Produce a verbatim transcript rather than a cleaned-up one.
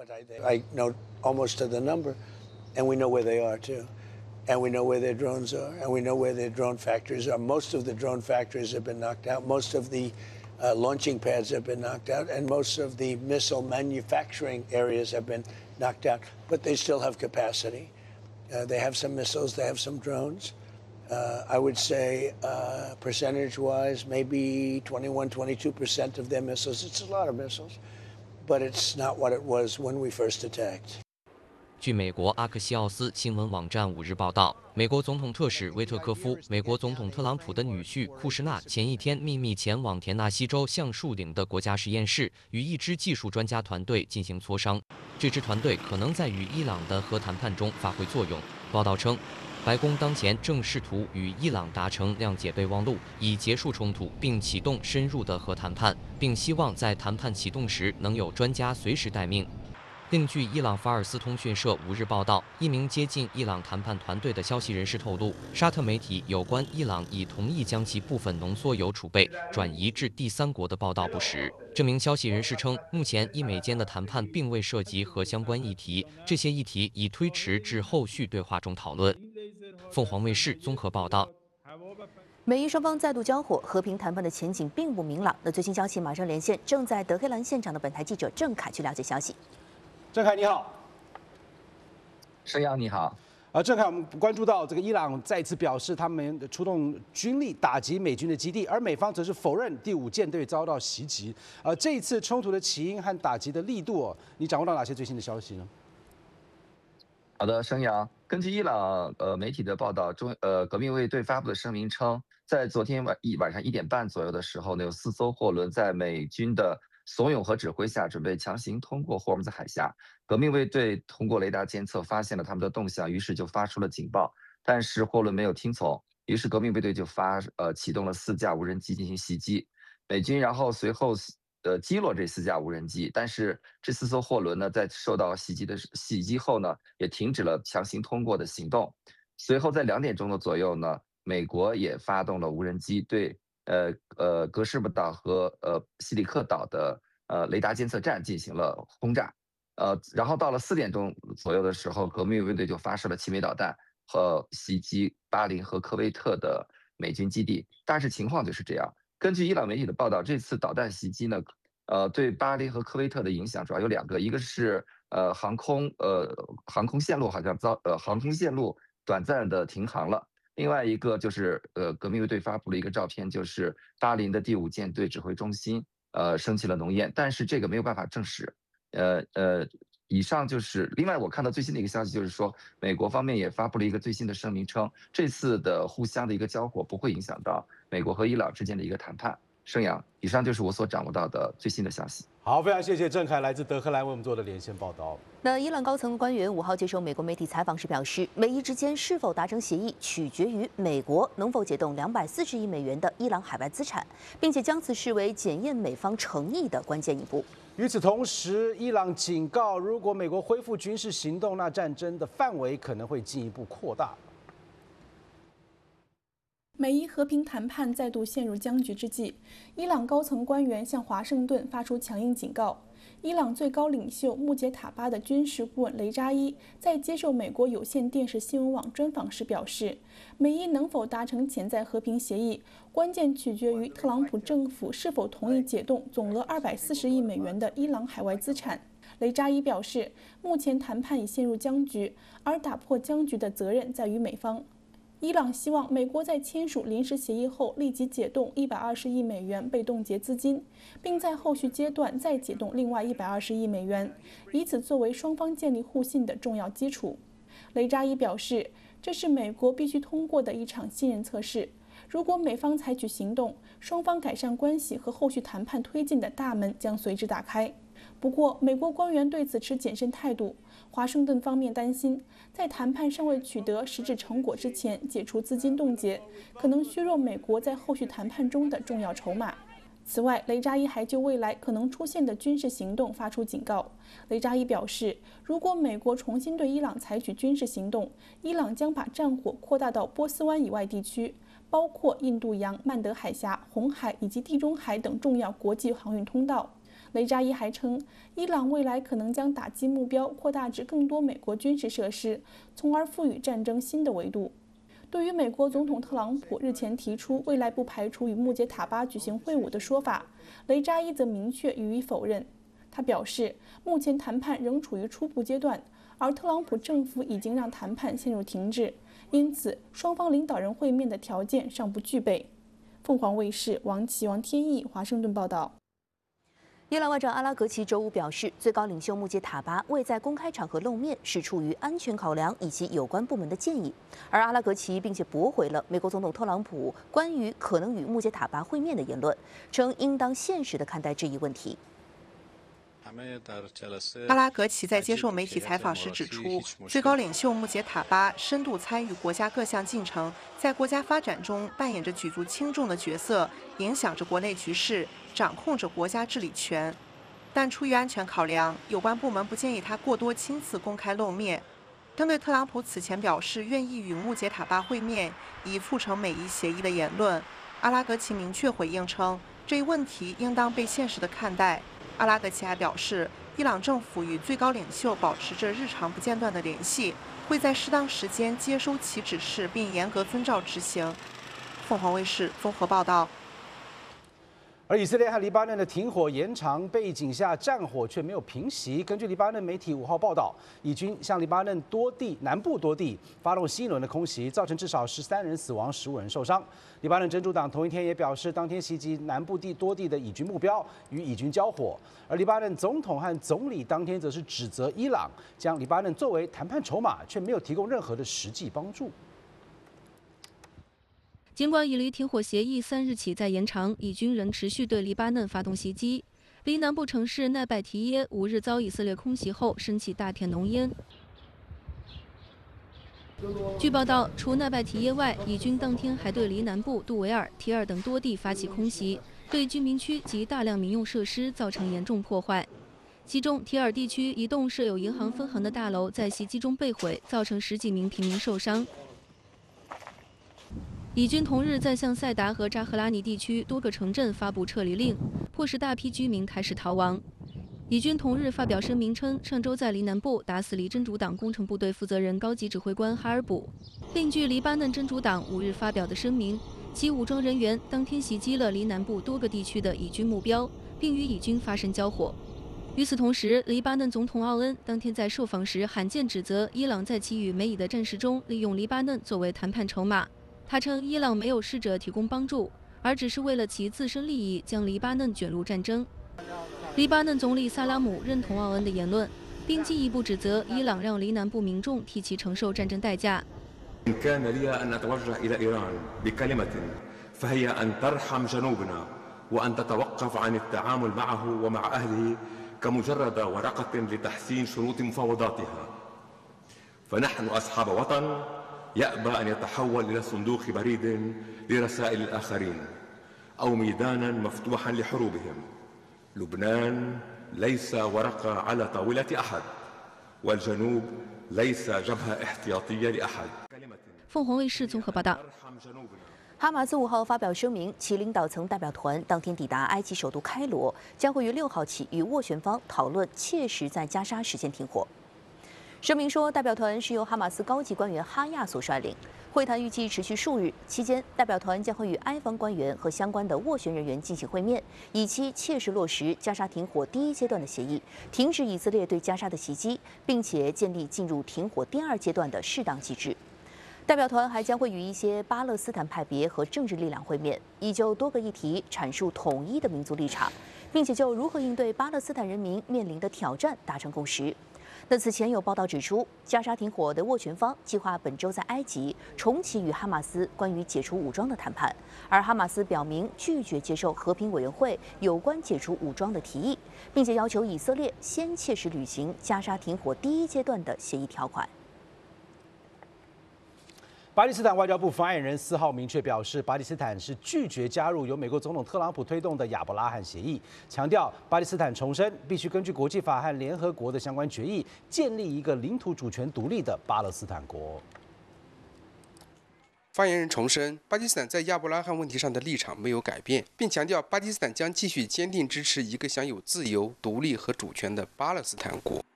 I know almost to the number, and we know where they are too. And we know where their drones are, and we know where their drone factories are. Most of the drone factories have been knocked out. Most of the uh, launching pads have been knocked out, and most of the missile manufacturing areas have been knocked out. But they still have capacity. Uh, they have some missiles. They have some drones. Uh, I would say uh, percentage-wise, maybe twenty-one, twenty-two percent of their missiles. It's a lot of missiles, but it's not what it was when we first attacked. 据美国阿克西奥斯新闻网站五日报道，美国总统特使威特科夫、美国总统特朗普的女婿库什纳前一天秘密前往田纳西州橡树岭的国家实验室，与一支技术专家团队进行磋商。这支团队可能在与伊朗的核谈判中发挥作用。报道称，白宫当前正试图与伊朗达成谅解备忘录，以结束冲突并启动深入的核谈判，并希望在谈判启动时能有专家随时待命。 另据伊朗法尔斯通讯社五日报道，一名接近伊朗谈判团队的消息人士透露，沙特媒体有关伊朗已同意将其部分浓缩铀储备转移至第三国的报道不实。这名消息人士称，目前伊美间的谈判并未涉及核相关议题，这些议题已推迟至后续对话中讨论。凤凰卫视综合报道。 美伊双方再度交火，和平谈判的前景并不明朗。那最新消息马上连线正在德黑兰现场的本台记者郑凯去了解消息。 郑凯你好， 申阳你好。 呃，郑凯，我们关注到这个伊朗再次表示他们出动军力打击美军的基地，而美方则是否认第五舰队遭到袭击。呃，这一次冲突的起因和打击的力度、哦，你掌握到哪些最新的消息呢？ 好的，申阳，根据伊朗呃媒体的报道，中呃革命卫队发布的声明称，在昨天晚一晚上一点半左右的时候呢，有四艘货轮在美军的 怂恿和指挥下，准备强行通过霍尔木兹海峡。革命卫队通过雷达监测发现了他们的动向，于是就发出了警报。但是货轮没有听从，于是革命卫队就发呃启动了四架无人机进行袭击。美军然后随后呃击落这四架无人机，但是这四艘货轮呢，在受到袭击的袭击后呢，也停止了强行通过的行动。随后在两点钟的左右呢，美国也发动了无人机对 呃呃，格什姆岛和呃西里克岛的呃雷达监测站进行了轰炸，呃，然后到了四点钟左右的时候，革命卫队就发射了七枚导弹和袭击巴林和科威特的美军基地。大致情况就是这样。根据伊朗媒体的报道，这次导弹袭击呢，呃，对巴林和科威特的影响主要有两个，一个是呃航空呃航空线路好像遭呃航空线路短暂的停航了。 另外一个就是，呃，革命卫队发布了一个照片，就是巴林的第五舰队指挥中心，呃，升起了浓烟，但是这个没有办法证实。呃呃，以上就是另外我看到最新的一个消息，就是说美国方面也发布了一个最新的声明，称这次的互相的一个交火不会影响到美国和伊朗之间的一个谈判。盛阳，以上就是我所掌握到的最新的消息。 好，非常谢谢郑凯来自德黑兰为我们做的连线报道。 那伊朗高层官员五号接受美国媒体采访时表示，美伊之间是否达成协议，取决于美国能否解冻两百四十亿美元的伊朗海外资产，并且将此视为检验美方诚意的关键一步。 与此同时，伊朗警告，如果美国恢复军事行动，那战争的范围可能会进一步扩大。 美伊和平谈判再度陷入僵局之际，伊朗高层官员向华盛顿发出强硬警告。伊朗最高领袖穆杰塔巴的军事顾问雷扎伊在接受美国有线电视新闻网专访时表示，美伊能否达成潜在和平协议，关键取决于特朗普政府是否同意解冻总额二百四十亿美元的伊朗海外资产。雷扎伊表示，目前谈判已陷入僵局，而打破僵局的责任在于美方。 伊朗希望美国在签署临时协议后立即解冻一百二十亿美元被冻结资金，并在后续阶段再解冻另外一百二十亿美元，以此作为双方建立互信的重要基础。雷扎伊表示，这是美国必须通过的一场信任测试。如果美方采取行动，双方改善关系和后续谈判推进的大门将随之打开。不过，美国官员对此持谨慎态度。 华盛顿方面担心，在谈判尚未取得实质成果之前解除资金冻结，可能削弱美国在后续谈判中的重要筹码。此外，雷扎伊还就未来可能出现的军事行动发出警告。雷扎伊表示，如果美国重新对伊朗采取军事行动，伊朗将把战火扩大到波斯湾以外地区，包括印度洋、曼德海峡、红海以及地中海等重要国际航运通道。 雷扎伊还称，伊朗未来可能将打击目标扩大至更多美国军事设施，从而赋予战争新的维度。对于美国总统特朗普日前提出未来不排除与穆杰塔巴举行会晤的说法，雷扎伊则明确予以否认。他表示，目前谈判仍处于初步阶段，而特朗普政府已经让谈判陷入停滞，因此双方领导人会面的条件尚不具备。凤凰卫视王琦、王天翼华盛顿报道。 伊朗外长阿拉格齐周五表示，最高领袖穆杰塔巴未在公开场合露面是出于安全考量以及有关部门的建议。而阿拉格齐并且驳回了美国总统特朗普关于可能与穆杰塔巴会面的言论，称应当现实地看待这一问题。 阿拉格齐在接受媒体采访时指出，最高领袖穆杰塔巴深度参与国家各项进程，在国家发展中扮演着举足轻重的角色，影响着国内局势，掌控着国家治理权。但出于安全考量，有关部门不建议他过多亲自公开露面。针对特朗普此前表示愿意与穆杰塔巴会面，以促成美伊协议的言论，阿拉格齐明确回应称，这一问题应当被现实地看待。阿拉格齐还表示，伊朗政府与最高领袖保持着日常不间断的联系，会在适当时间接收其指示，并严格遵照执行。凤凰卫视综合报道。 而以色列和黎巴嫩的停火延长背景下，战火却没有平息。根据黎巴嫩媒体五号报道，以军向黎巴嫩多地南部多地发动新一轮的空袭，造成至少十三人死亡、十五人受伤。黎巴嫩真主党同一天也表示，当天袭击南部地多地的以军目标，与以军交火。而黎巴嫩总统和总理当天则是指责伊朗将黎巴嫩作为谈判筹码，却没有提供任何的实际帮助。 尽管以黎停火协议三日起再延长，以军仍持续对黎巴嫩发动袭击。黎南部城市奈拜提耶五日遭以色列空袭后，升起大片浓烟。据报道，除奈拜提耶外，以军当天还对黎南部杜维尔、提尔等多地发起空袭，对居民区及大量民用设施造成严重破坏。其中，提尔地区一栋设有银行分行的大楼在袭击中被毁，造成十几名平民受伤。以军同日在向塞达和扎赫拉尼地区多个城镇发布撤离令，迫使大批居民开始逃亡。以军同日发表声明称，上周在黎南部打死黎真主党工程部队负责人高级指挥官哈尔卜。另据黎巴嫩真主党五日发表的声明，其武装人员当天袭击了黎南部多个地区的以军目标，并与以军发生交火。与此同时，黎巴嫩总统奥恩当天在受访时罕见指责伊朗在其与美以的战事中利用黎巴嫩作为谈判筹码。他称，伊朗没有试着提供帮助，而只是为了其自身利益将黎巴嫩卷入战争。黎巴嫩总理萨拉姆认同奥恩的言论，并进一步指责伊朗让黎南部民众替其承受战争代价。 يأبى أن يتحول إلى صندوق بريد لرسائل الآخرين أو ميدانا مفتوحا لحروبهم. لبنان ليس ورقة على طاولة أحد والجنوب ليس جبهة احتياطية لأحد. 凤凰卫视综合报道。 哈马斯五号发表声明，其领导层代表团当天抵达埃及首都开罗，将会于六号起与斡旋方讨论切实在加沙实现停火。声明说，代表团是由哈马斯高级官员哈亚所率领，会谈预计持续数日，期间代表团将会与埃方官员和相关的斡旋人员进行会面，以期切实落实加沙停火第一阶段的协议，停止以色列对加沙的袭击，并且建立进入停火第二阶段的适当机制。代表团还将会与一些巴勒斯坦派别和政治力量会面，以就多个议题阐述统一的民族立场，并且就如何应对巴勒斯坦人民面临的挑战达成共识。那此前有报道指出，加沙停火的斡旋方计划本周在埃及重启与哈马斯关于解除武装的谈判，而哈马斯表明拒绝接受和平委员会有关解除武装的提议，并且要求以色列先切实履行加沙停火第一阶段的协议条款。 巴基斯坦外交部发言人四号明确表示，巴基斯坦是拒绝加入由美国总统特朗普推动的亚伯拉罕协议，强调巴基斯坦重申必须根据国际法和联合国的相关决议，建立一个领土主权独立的巴勒斯坦国。 发言人重申，巴基斯坦在亚伯拉罕问题上的立场没有改变，并强调巴基斯坦将继续坚定支持一个享有自由、独立和主权的巴勒斯坦国。